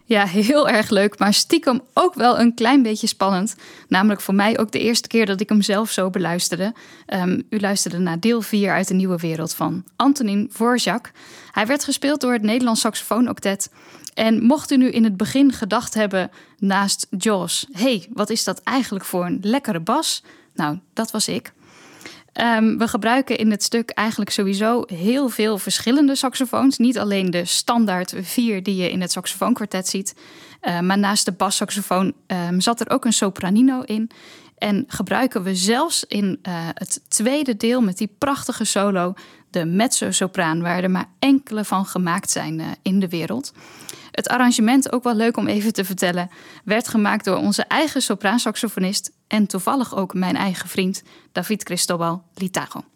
Ja, heel erg leuk, maar stiekem ook wel een klein beetje spannend. Namelijk voor mij ook de eerste keer dat ik hem zelf zo beluisterde. U luisterde naar deel 4 uit de Nieuwe Wereld van Antonin Dvorak. Hij werd gespeeld door het Nederlands Saxofoon-octet. En mocht u nu in het begin gedacht hebben naast Jaws... hey, wat is dat eigenlijk voor een lekkere bas? Nou, dat was ik. We gebruiken in het stuk eigenlijk sowieso heel veel verschillende saxofoons. Niet alleen de standaard 4 die je in het saxofoonkwartet ziet. Maar naast de bassaxofoon zat er ook een sopranino in. En gebruiken we zelfs in het tweede deel met die prachtige solo... de mezzo-sopraan, waar er maar enkele van gemaakt zijn in de wereld. Het arrangement, ook wel leuk om even te vertellen... werd gemaakt door onze eigen sopraansaxofonist... en toevallig ook mijn eigen vriend David Cristobal Litago.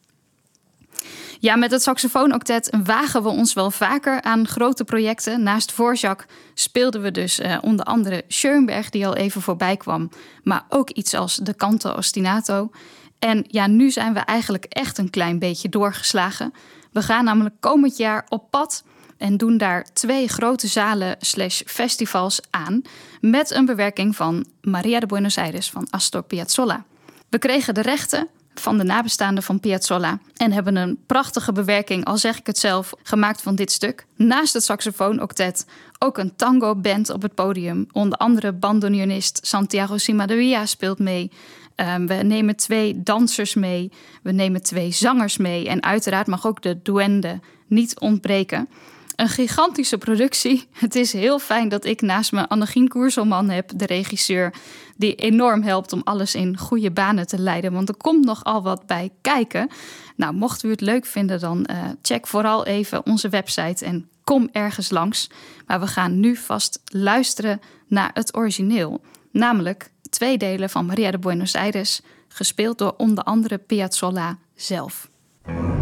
Ja, met het saxofoonoctet wagen we ons wel vaker aan grote projecten. Naast Dvorak speelden we dus onder andere Schoenberg, die al even voorbij kwam... maar ook iets als de Canto Ostinato. En ja, nu zijn we eigenlijk echt een klein beetje doorgeslagen. We gaan namelijk komend jaar op pad... en doen daar 2 grote zalen/festivals aan... met een bewerking van Maria de Buenos Aires van Astor Piazzolla. We kregen de rechten van de nabestaanden van Piazzolla... en hebben een prachtige bewerking, al zeg ik het zelf, gemaakt van dit stuk. Naast het saxofoon-octet ook een tango-band op het podium. Onder andere bandoneonist Santiago Cimadevilla speelt mee... We nemen 2 dansers mee, we nemen 2 zangers mee... en uiteraard mag ook de duende niet ontbreken. Een gigantische productie. Het is heel fijn dat ik naast me Annegien Koerselman heb, de regisseur... die enorm helpt om alles in goede banen te leiden... want er komt nogal wat bij kijken. Nou, mocht u het leuk vinden, dan check vooral even onze website... en kom ergens langs. Maar we gaan nu vast luisteren naar het origineel. Namelijk 2 delen van Maria de Buenos Aires... gespeeld door onder andere Piazzolla zelf.